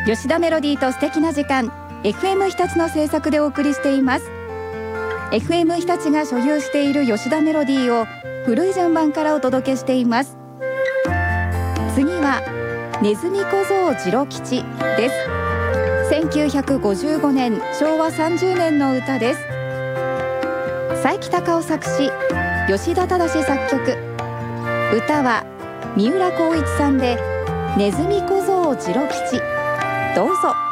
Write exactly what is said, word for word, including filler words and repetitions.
吉田メロディーと素敵な時間、 エフエム 日立の制作でお送りしています。 エフエム 日立が所有している吉田メロディーを古い順番からお届けしています。次はネズミ小僧次郎吉です。せんきゅうひゃくごじゅうごねんしょうわさんじゅうねんの歌です。佐伯隆夫作詞、吉田忠作曲。歌は三浦浩一さんでネズミ小僧次郎吉。どうぞ。